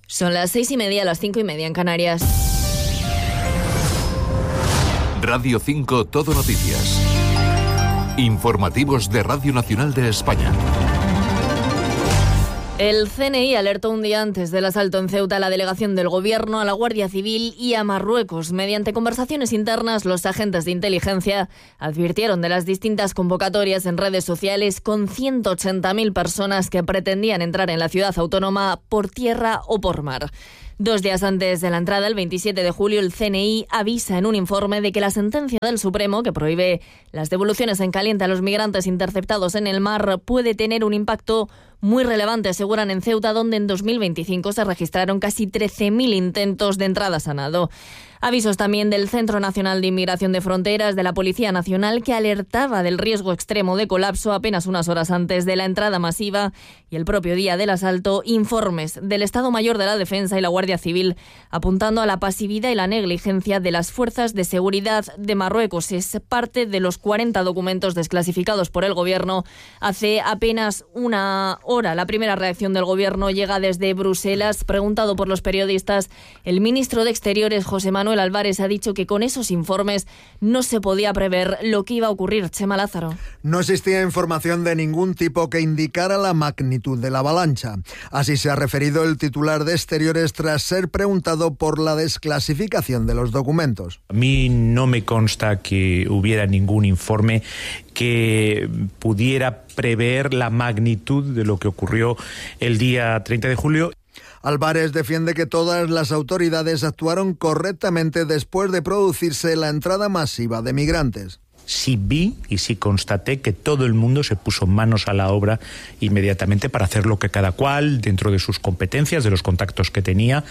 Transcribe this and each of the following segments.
Son las 6:30, las 5:30 en Canarias. Radio 5 Todo Noticias. Informativos de Radio Nacional de España. El CNI alertó un día antes del asalto en Ceuta a la delegación del Gobierno, a la Guardia Civil y a Marruecos. Mediante conversaciones internas, los agentes de inteligencia advirtieron de las distintas convocatorias en redes sociales con 180.000 personas que pretendían entrar en la ciudad autónoma por tierra o por mar. 2 días antes de la entrada, el 27 de julio, el CNI avisa en un informe de que la sentencia del Supremo, que prohíbe las devoluciones en caliente a los migrantes interceptados en el mar, puede tener un impacto muy relevante, aseguran en Ceuta, donde en 2025 se registraron casi 13.000 intentos de entradas a nado. Avisos también del Centro Nacional de Inmigración de Fronteras, de la Policía Nacional, que alertaba del riesgo extremo de colapso apenas unas horas antes de la entrada masiva, y el propio día del asalto, informes del Estado Mayor de la Defensa y la Guardia Civil apuntando a la pasividad y la negligencia de las fuerzas de seguridad de Marruecos. Es parte de los 40 documentos desclasificados por el Gobierno hace apenas una hora. La primera reacción del Gobierno llega desde Bruselas. Preguntado por los periodistas, el ministro de Exteriores, José Manuel Álvarez, ha dicho que con esos informes no se podía prever lo que iba a ocurrir. Chema Lázaro. No existía información de ningún tipo que indicara la magnitud de la avalancha. Así se ha referido el titular de Exteriores tras ser preguntado por la desclasificación de los documentos. A mí no me consta que hubiera ningún informe que pudiera prever la magnitud de lo que ocurrió el día 30 de julio. Álvarez defiende que todas las autoridades actuaron correctamente después de producirse la entrada masiva de migrantes. Sí vi y sí constaté que todo el mundo se puso manos a la obra inmediatamente para hacer lo que cada cual, dentro de sus competencias, de los contactos que tenía,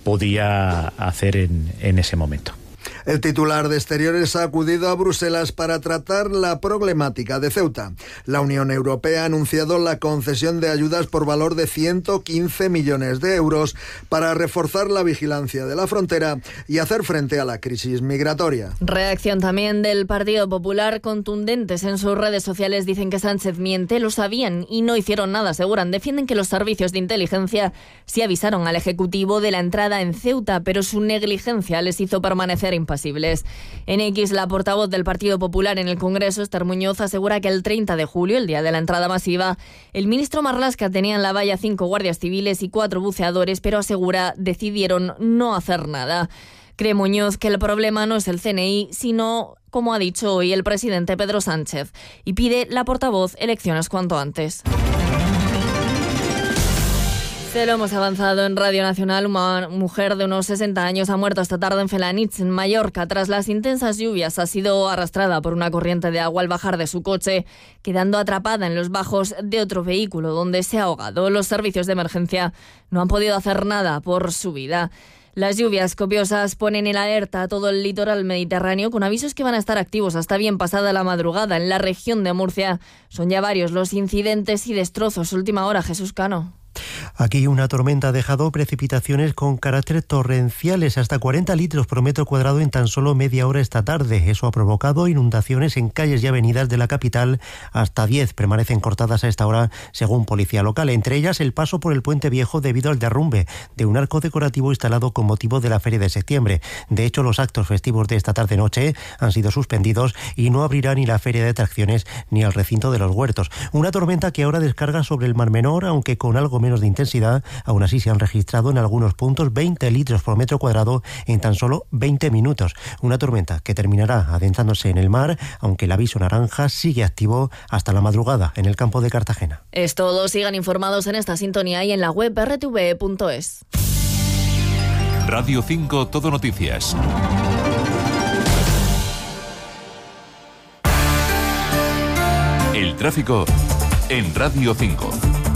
podía hacer en ese momento. El titular de Exteriores ha acudido a Bruselas para tratar la problemática de Ceuta. La Unión Europea ha anunciado la concesión de ayudas por valor de 115 millones de euros para reforzar la vigilancia de la frontera y hacer frente a la crisis migratoria. Reacción también del Partido Popular. Contundentes en sus redes sociales dicen que Sánchez miente, lo sabían y no hicieron nada, aseguran. Defienden que los servicios de inteligencia sí avisaron al Ejecutivo de la entrada en Ceuta, pero su negligencia les hizo permanecer impasibles. En X, la portavoz del Partido Popular en el Congreso, Esther Muñoz, asegura que el 30 de julio, el día de la entrada masiva, el ministro Marlaska tenía en la valla 5 guardias civiles y 4 buceadores, pero asegura decidieron no hacer nada. Cree Muñoz que el problema no es el CNI, sino, como ha dicho hoy el presidente Pedro Sánchez, y pide la portavoz elecciones cuanto antes. Se lo hemos avanzado en Radio Nacional. Una mujer de unos 60 años ha muerto esta tarde en Felanitx, en Mallorca. Tras las intensas lluvias, ha sido arrastrada por una corriente de agua al bajar de su coche, quedando atrapada en los bajos de otro vehículo, donde se ha ahogado. Los servicios de emergencia no han podido hacer nada por su vida. Las lluvias copiosas ponen en alerta a todo el litoral mediterráneo, con avisos que van a estar activos hasta bien pasada la madrugada. En la región de Murcia son ya varios los incidentes y destrozos. Última hora, Jesús Cano. Aquí una tormenta ha dejado precipitaciones con carácter torrenciales, hasta 40 litros por metro cuadrado en tan solo media hora esta tarde. Eso ha provocado inundaciones en calles y avenidas de la capital. Hasta 10 permanecen cortadas a esta hora, según policía local. Entre ellas, el paso por el Puente Viejo debido al derrumbe de un arco decorativo instalado con motivo de la Feria de Septiembre. De hecho, los actos festivos de esta tarde-noche han sido suspendidos y no abrirá ni la Feria de Atracciones ni el recinto de los Huertos. Una tormenta que ahora descarga sobre el Mar Menor, aunque con algo menos de intensidad. Aún así se han registrado en algunos puntos 20 litros por metro cuadrado en tan solo 20 minutos. Una tormenta que terminará adentrándose en el mar, aunque el aviso naranja sigue activo hasta la madrugada en el campo de Cartagena. Es todo. Sigan informados en esta sintonía y en la web rtve.es. Radio 5 Todo Noticias. El tráfico en Radio 5.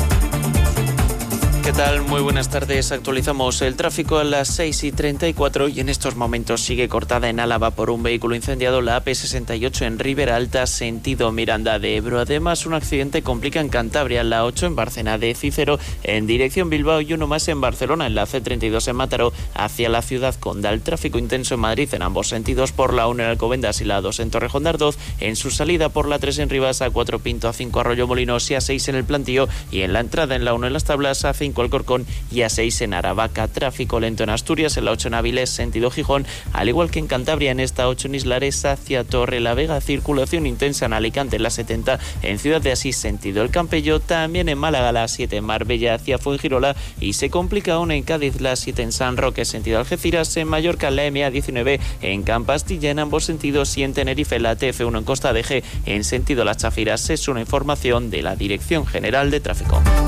¿Qué tal? Muy buenas tardes. Actualizamos el tráfico a las 6:34 y en estos momentos sigue cortada en Álava por un vehículo incendiado la AP68 en Ribera Alta, sentido Miranda de Ebro. Además, un accidente complica en Cantabria, la 8 en Bárcena de Cícero en dirección Bilbao y uno más en Barcelona, en la C32 en Mataró hacia la ciudad Condal. Tráfico intenso en Madrid en ambos sentidos por la 1 en Alcobendas y la 2 en Torrejón de Ardoz, en su salida por la 3 en Rivas, A4 Pinto, A5 Arroyo Molinos y A6 en el Plantío y en la entrada en la 1 en Las Tablas, A5 Alcorcón y A6 en Aravaca. Tráfico lento en Asturias, en la 8 en Avilés, sentido Gijón, al igual que en Cantabria, en esta 8 en Islares hacia Torrelavega. Circulación intensa en Alicante, en la 70 en Ciudad de Asís, sentido El Campello. También en Málaga, la 7 en Marbella hacia Fuengirola, y se complica aún en Cádiz, la 7 en San Roque, sentido Algeciras. En Mallorca, la MA19 en Campastilla en ambos sentidos, y en Tenerife, la TF1 en Costa de G en sentido Las Chafiras. Es una información de la Dirección General de Tráfico.